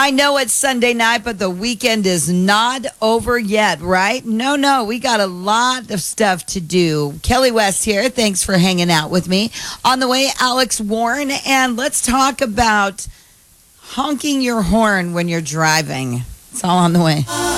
I know it's Sunday night, but the weekend is not over yet, right? No, we got a lot of stuff to do. Kelly West here. Thanks for hanging out with me. On the way, Alex Warren, and let's talk about honking your horn when you're driving. It's all on the way.